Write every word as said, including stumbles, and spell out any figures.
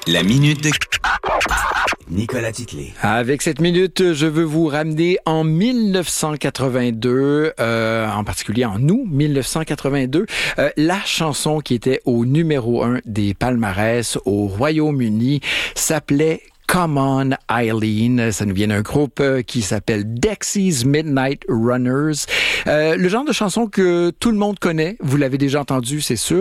La minute de Nicolas Titley. Avec cette minute, je veux vous ramener en dix-neuf cent quatre-vingt-deux, euh, en particulier en août mille neuf cent quatre-vingt-deux, euh, la chanson qui était au numéro un des palmarès au Royaume-Uni s'appelait Come On Eileen. Ça nous vient d'un groupe qui s'appelle Dexys Midnight Runners. Euh, le genre de chanson que tout le monde connaît, vous l'avez déjà entendu, c'est sûr.